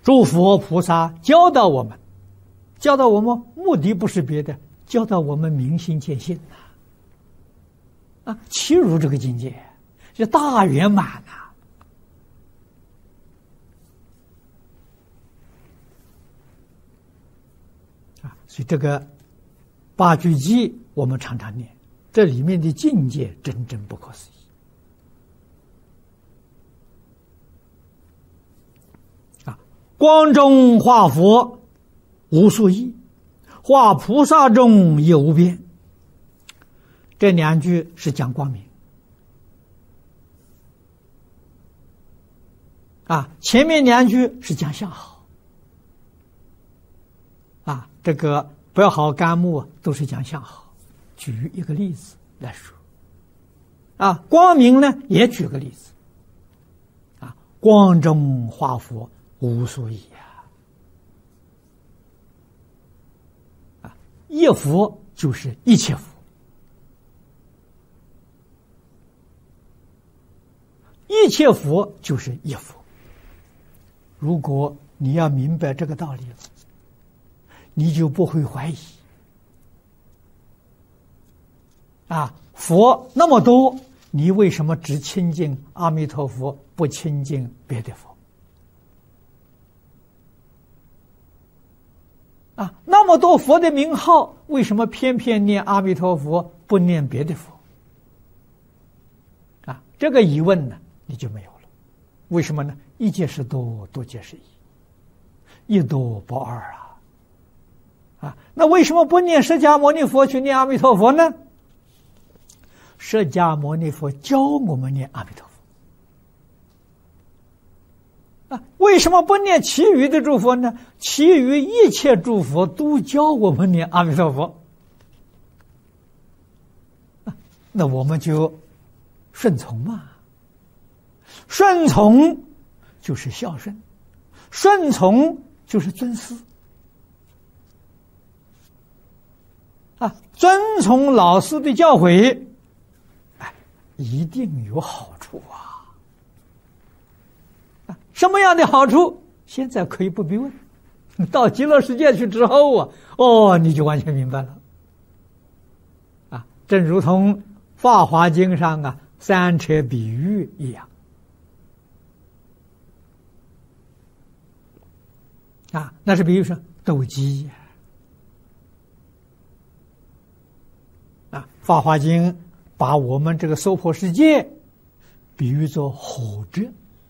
诸佛菩萨教导我们，目的不是别的，教导我们明心见性契入这个境界，就大圆满所以这个八句偈我们常常念，这里面的境界真正不可思议光中化佛无数亿，化菩萨中也无边。这两句是讲光明前面两句是讲相好这个不要好干木都是讲相好。举一个例子来说光明呢也举个例子光中化佛无数亿一佛就是一切佛，一切佛就是一佛。如果你要明白这个道理了，你就不会怀疑佛那么多，你为什么只亲近阿弥陀佛，不亲近别的佛那么多佛的名号，为什么偏偏念阿弥陀佛，不念别的佛这个疑问呢你就没有了。为什么呢？一即是多，多即是一，一多不二那为什么不念释迦牟尼佛，去念阿弥陀佛呢？释迦牟尼佛教我们念阿弥陀佛为什么不念其余的诸佛呢？其余一切诸佛都教我们念阿弥陀佛那我们就顺从嘛。顺从就是孝顺，顺从就是尊师遵从老师的教诲一定有好处什么样的好处？现在可以不必问，到极乐世界去之后你就完全明白了正如同《法华经》上三车比喻一样那是比喻说斗鸡法华经把我们这个娑婆世界比喻作火车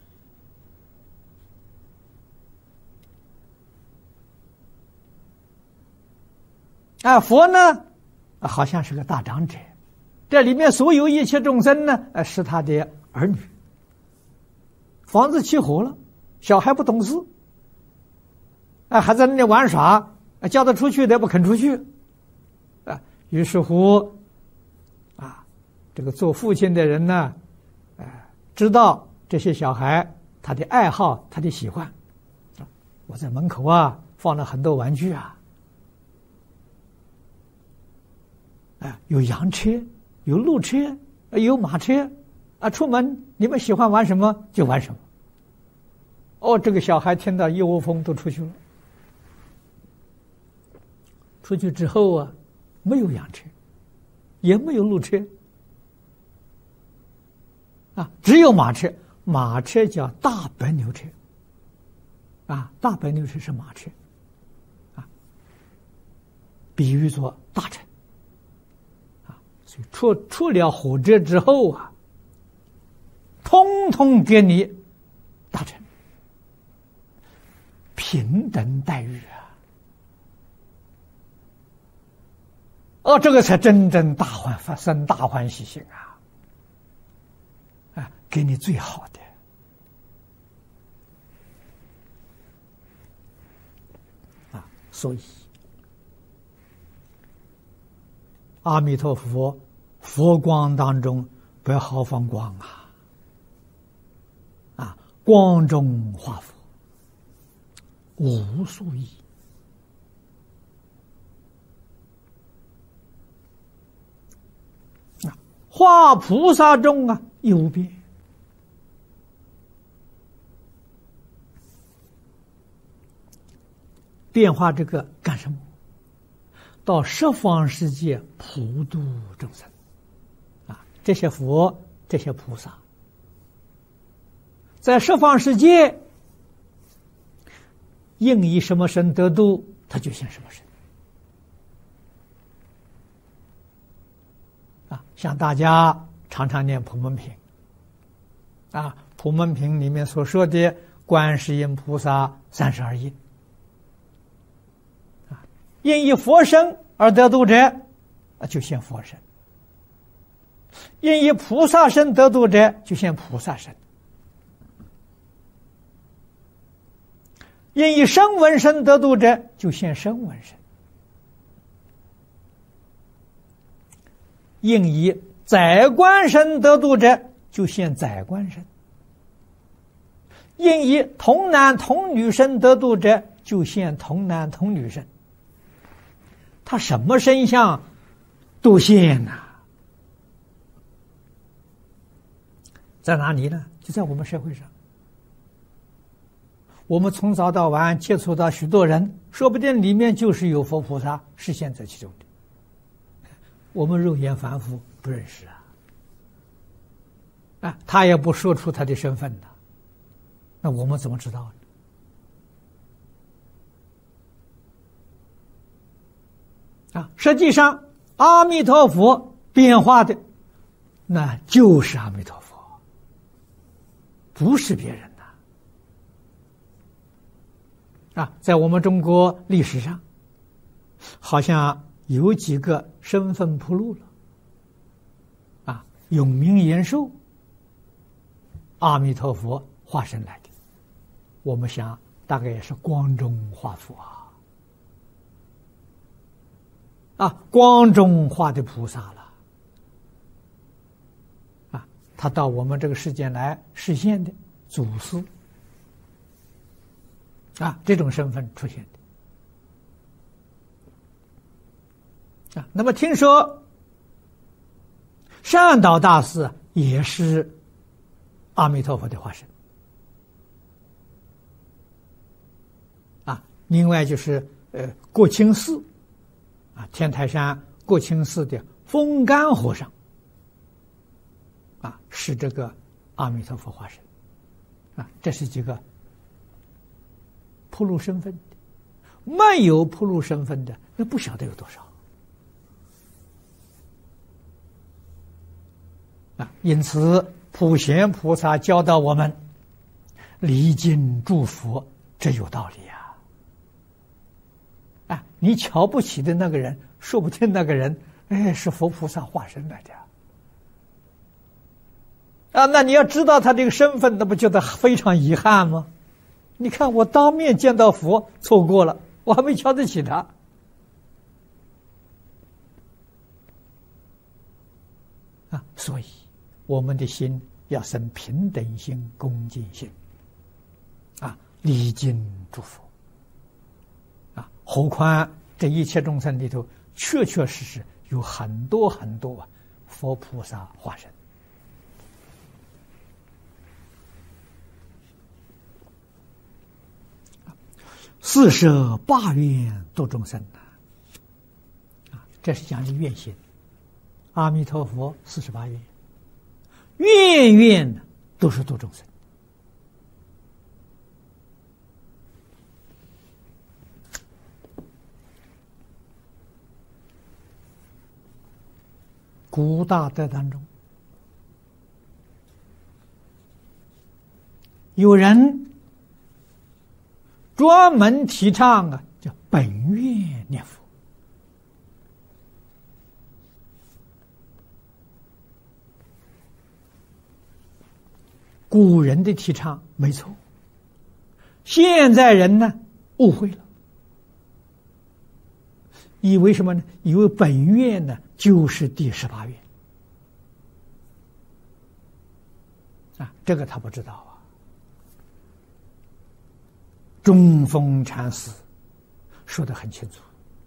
佛呢好像是个大长者，这里面所有一切众生呢是他的儿女。房子起火了，小孩不懂事还在那里玩耍叫他出去的不肯出去于是乎这个做父亲的人呢知道这些小孩他的爱好，他的喜欢我在门口放了很多玩具有羊车，有鹿车，有马车出门你们喜欢玩什么就玩什么这个小孩听到一窝蜂都出去了。出去之后没有羊车，也没有鹿车只有马车。马车叫大白牛车大白牛车是马车比喻作大乘所以出了火车之后通通给你大乘平等待遇这个才真正生大欢喜心给你最好的所以阿弥陀佛佛光当中不要好放光光中化佛无数亿化菩萨中亦无边变化这个干什么？到十方世界普度众生啊！这些佛、这些菩萨，在十方世界应以什么身得度，他就现什么身啊！像大家常常念普门品啊，普门品里面所说的观世音菩萨32应啊，应以佛身而得度者，就现佛身；应以菩萨身得度者，就现菩萨身；应以声闻身得度者，就现声闻身；应以宰官身得度者，就现宰官身；应以童男童女身得度者，就现童男童女身。他什么身相都现呐、在哪里呢？就在我们社会上。我们从早到晚接触到许多人，说不定里面就是有佛菩萨是现在其中的。我们肉眼凡夫不认识啊，他也不说出他的身份的，那我们怎么知道呢？实际上阿弥陀佛变化的那就是阿弥陀佛，不是别人的在我们中国历史上好像有几个身份铺路了永明延寿阿弥陀佛化身来的，我们想大概也是光中化佛光中化的菩萨了他到我们这个世间来实现的祖师这种身份出现的那么听说善导大师也是阿弥陀佛的化身另外就是国清寺天台山国清寺的风干和尚是这个阿弥陀佛化身这是几个铺路身份的，没有铺路身份的那不晓得有多少因此普贤菩萨教导我们礼敬诸佛，这有道理你瞧不起的那个人，说不定那个人是佛菩萨化身来的那你要知道他这个身份，那不觉得非常遗憾吗？你看我当面见到佛错过了，我还没瞧得起他所以我们的心要生平等心、恭敬心礼敬诸佛何况这一切众生里头确确实实有很多很多佛菩萨化身48愿度众生这是讲的愿心。阿弥陀佛48愿，愿愿都是度众生古大德当中有人专门提倡叫本愿念佛古人的提倡没错，现在人呢误会了，以为什么呢？以为本愿呢就是第18愿这个他不知道中峰禅师说得很清楚，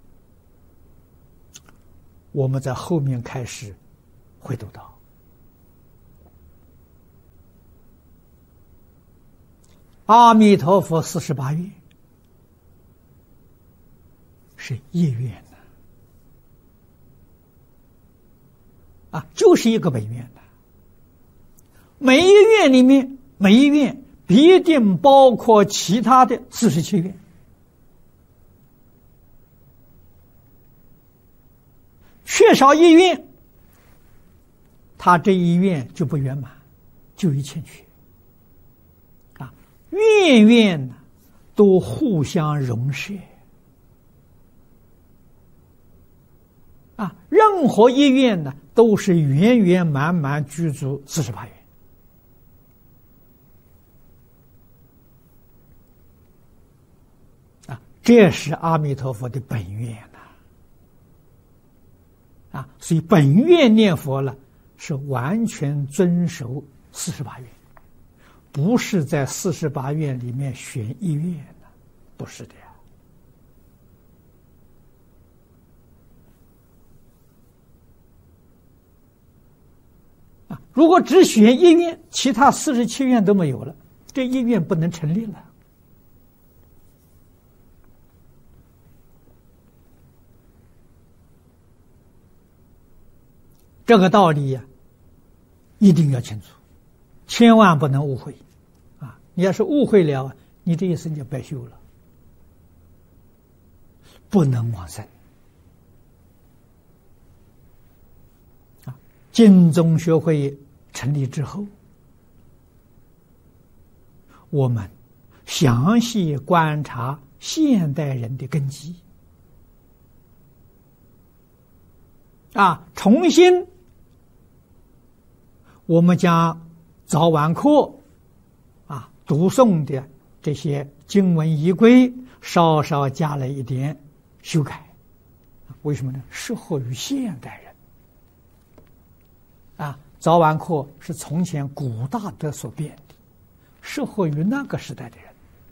我们在后面开始会读到阿弥陀佛48愿是业愿的就是一个本愿的。每一愿里面，每一愿必定包括其他的47愿。缺少一愿，他这一愿就不圆满，就有欠缺。愿愿呢，都互相融摄。任何一愿呢，都是圆圆满满具足48愿。这是阿弥陀佛的本愿所以本愿念佛了，是完全遵守48愿，不是在48愿里面选一愿的，不是的如果只选一愿，其他47愿都没有了，这一愿不能成立了。这个道理一定要清楚，千万不能误会你要是误会了，你这一生就白修了，不能往生净宗学会成立之后，我们详细观察现代人的根基重新我们将早晚课读诵的这些经文仪规稍稍加了一点修改。为什么呢？适合于现代人早晚课是从前古大德所编的，适合于那个时代的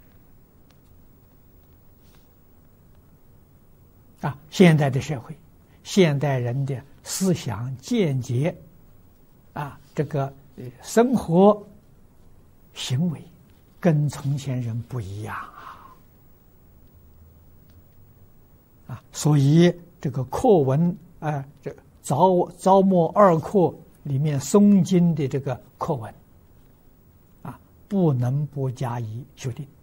人现代的社会，现代人的思想见解这个生活行为跟从前人不一样所以这个课文这早末二课里面诵经的这个课文不能不加以修订。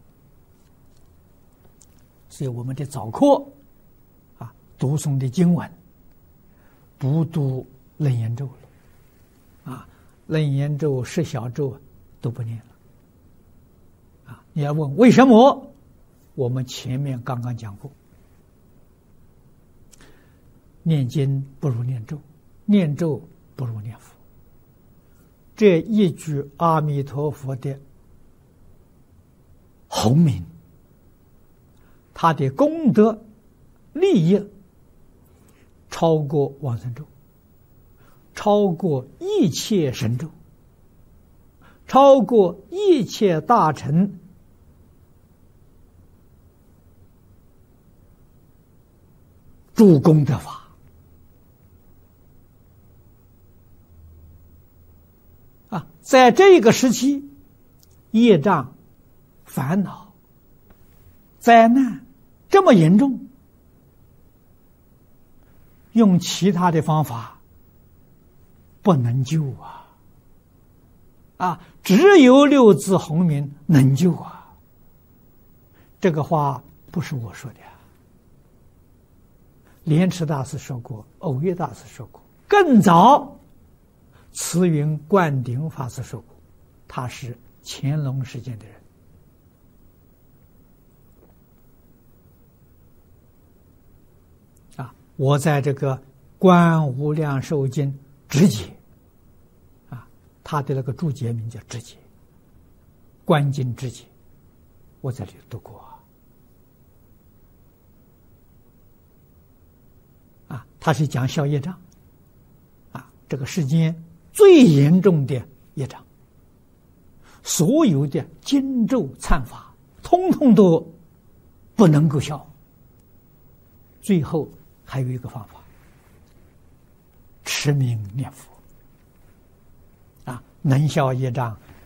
所以我们的早课读诵的经文不读楞严咒了楞严咒、十小咒都不念了你要问为什么？我们前面刚刚讲过，念经不如念咒，念咒不如念佛。这一句阿弥陀佛的洪名，他的功德利益超过往生咒，超过一切神咒，超过一切大乘诸功德法在这个时期，业障、烦恼、灾难这么严重，用其他的方法不能救只有六字洪名能救这个话不是我说的莲池大师说过，藕益大师说过，更早慈云灌顶法师说过，他是乾隆时间的人我在这个观无量寿经直解他的那个注解名叫直解，观经直解，我在这里读过他是讲消业障这个世间最严重的业障，所有的经咒忏法通通都不能够消，最后还有一个方法，持名念佛能消业障，